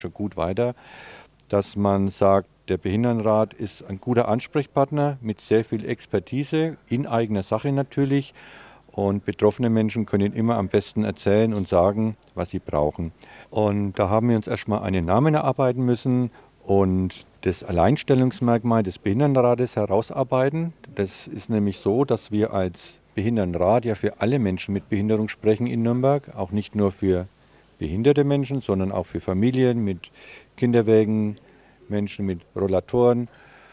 schon gut weiter, dass man sagt, der Behindertenrat ist ein guter Ansprechpartner mit sehr viel Expertise, in eigener Sache natürlich. Und betroffene Menschen können immer am besten erzählen und sagen, was sie brauchen. Und da haben wir uns erstmal einen Namen erarbeiten müssen und das Alleinstellungsmerkmal des Behindertenrates herausarbeiten. Das ist nämlich so, dass wir als Behindertenrat ja für alle Menschen mit Behinderung sprechen in Nürnberg, auch nicht nur für behinderte Menschen, sondern auch für Familien mit Kinderwägen, Menschen mit Rollatoren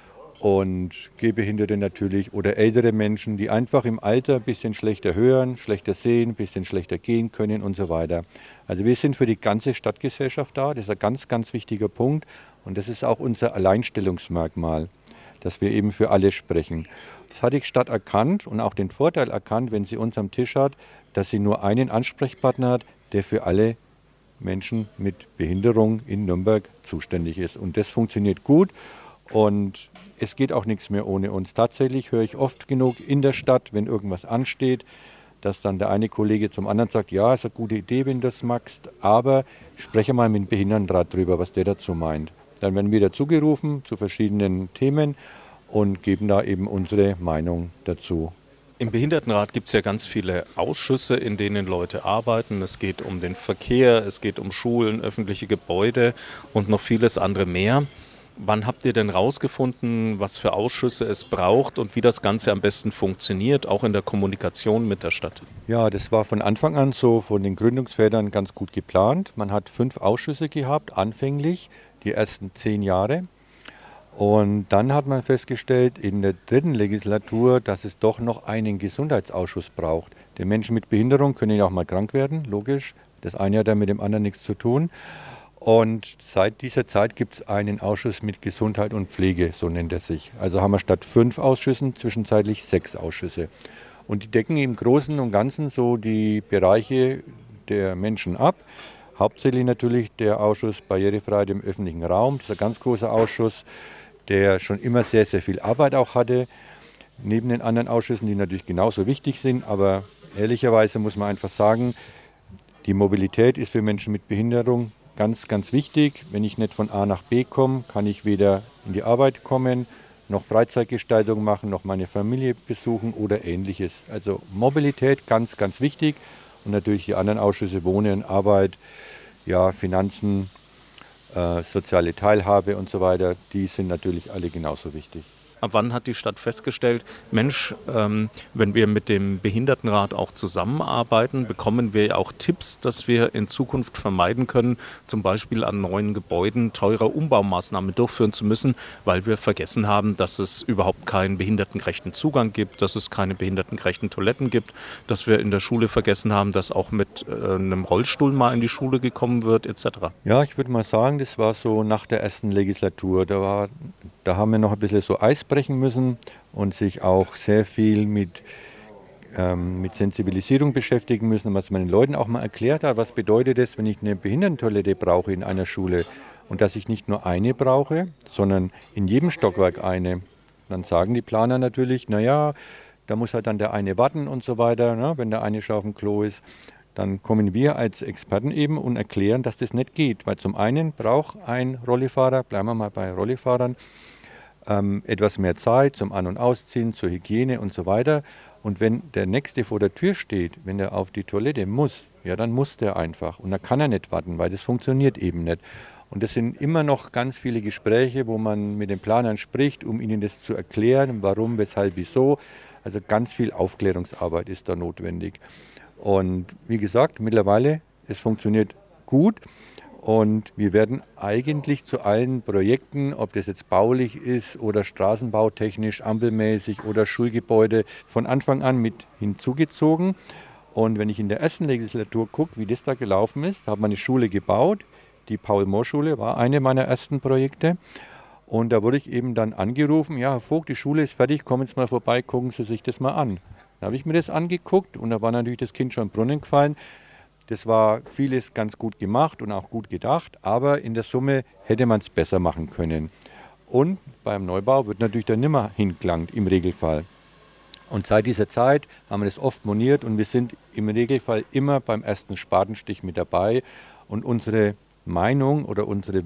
und Gehbehinderte natürlich oder ältere Menschen, die einfach im Alter ein bisschen schlechter hören, schlechter sehen, ein bisschen schlechter gehen können und so weiter. Also wir sind für die ganze Stadtgesellschaft da, das ist ein ganz, ganz wichtiger Punkt und das ist auch unser Alleinstellungsmerkmal, dass wir eben für alle sprechen. Das hat die Stadt erkannt und auch den Vorteil erkannt, wenn sie uns am Tisch hat, dass sie nur einen Ansprechpartner hat, der für alle Menschen mit Behinderung in Nürnberg zuständig ist. Und das funktioniert gut und es geht auch nichts mehr ohne uns. Tatsächlich höre ich oft genug in der Stadt, wenn irgendwas ansteht, dass dann der eine Kollege zum anderen sagt, ja, ist eine gute Idee, wenn du das magst, aber spreche mal mit dem Behindertenrat drüber, was der dazu meint. Dann werden wir dazu gerufen zu verschiedenen Themen und geben da eben unsere Meinung dazu. Im Behindertenrat gibt es ja ganz viele Ausschüsse, in denen Leute arbeiten. Es geht um den Verkehr, es geht um Schulen, öffentliche Gebäude und noch vieles andere mehr. Wann habt ihr denn rausgefunden, was für Ausschüsse es braucht und wie das Ganze am besten funktioniert, auch in der Kommunikation mit der Stadt? Ja, das war von Anfang an so von den Gründungsvätern ganz gut geplant. Man hat 5 Ausschüsse gehabt, anfänglich, die ersten 10 Jahre. Und dann hat man festgestellt in der 3. Legislatur, dass es doch noch einen Gesundheitsausschuss braucht. Denn Menschen mit Behinderung können ja auch mal krank werden, logisch. Das eine hat ja mit dem anderen nichts zu tun. Und seit dieser Zeit gibt es einen Ausschuss mit Gesundheit und Pflege, so nennt er sich. Also haben wir statt 5 Ausschüssen zwischenzeitlich 6 Ausschüsse. Und die decken im Großen und Ganzen so die Bereiche der Menschen ab. Hauptsächlich natürlich der Ausschuss Barrierefreiheit im öffentlichen Raum. Das ist ein ganz großer Ausschuss, der schon immer sehr, sehr viel Arbeit auch hatte. Neben den anderen Ausschüssen, die natürlich genauso wichtig sind. Aber ehrlicherweise muss man einfach sagen, die Mobilität ist für Menschen mit Behinderung ganz, ganz wichtig. Wenn ich nicht von A nach B komme, kann ich weder in die Arbeit kommen, noch Freizeitgestaltung machen, noch meine Familie besuchen oder Ähnliches. Also Mobilität ganz, ganz wichtig. Und natürlich die anderen Ausschüsse Wohnen, Arbeit, ja, Finanzen, soziale Teilhabe und so weiter, die sind natürlich alle genauso wichtig. Ab wann hat die Stadt festgestellt, Mensch, wenn wir mit dem Behindertenrat auch zusammenarbeiten, bekommen wir ja auch Tipps, dass wir in Zukunft vermeiden können, zum Beispiel an neuen Gebäuden teure Umbaumaßnahmen durchführen zu müssen, weil wir vergessen haben, dass es überhaupt keinen behindertengerechten Zugang gibt, dass es keine behindertengerechten Toiletten gibt, dass wir in der Schule vergessen haben, dass auch mit einem Rollstuhl mal in die Schule gekommen wird, etc. Ja, ich würde mal sagen, das war so nach der 1. Legislatur. Da haben wir noch ein bisschen so Eis brechen müssen und sich auch sehr viel mit Sensibilisierung beschäftigen müssen, was man den Leuten auch mal erklärt hat, was bedeutet es, wenn ich eine Behindertentoilette brauche in einer Schule und dass ich nicht nur eine brauche, sondern in jedem Stockwerk eine. Dann sagen die Planer natürlich, naja, da muss halt dann der eine warten und so weiter, ne, wenn der eine schon auf dem Klo ist. Dann kommen wir als Experten eben und erklären, dass das nicht geht, weil zum einen braucht ein Rollifahrer, bleiben wir mal bei Rollifahrern, etwas mehr Zeit zum An- und Ausziehen, zur Hygiene und so weiter. Und wenn der Nächste vor der Tür steht, wenn er auf die Toilette muss, ja, dann muss der einfach. Und dann kann er nicht warten, weil das funktioniert eben nicht. Und das sind immer noch ganz viele Gespräche, wo man mit den Planern spricht, um ihnen das zu erklären, warum, weshalb, wieso. Also ganz viel Aufklärungsarbeit ist da notwendig. Und wie gesagt, mittlerweile, es funktioniert gut. Und wir werden eigentlich zu allen Projekten, ob das jetzt baulich ist oder straßenbautechnisch, ampelmäßig oder Schulgebäude, von Anfang an mit hinzugezogen. Und wenn ich in der 1. Legislatur gucke, wie das da gelaufen ist, da hat man eine Schule gebaut. Die Paul-Mohr-Schule war eine meiner ersten Projekte. Und da wurde ich eben dann angerufen, ja, Herr Vogt, die Schule ist fertig, kommen Sie mal vorbei, gucken Sie sich das mal an. Da habe ich mir das angeguckt und da war natürlich das Kind schon im Brunnen gefallen. Das war vieles ganz gut gemacht und auch gut gedacht, aber in der Summe hätte man es besser machen können. Und beim Neubau wird natürlich dann nimmer hingelangt, im Regelfall. Und seit dieser Zeit haben wir das oft moniert und wir sind im Regelfall immer beim ersten Spatenstich mit dabei. Und unsere Meinung oder unsere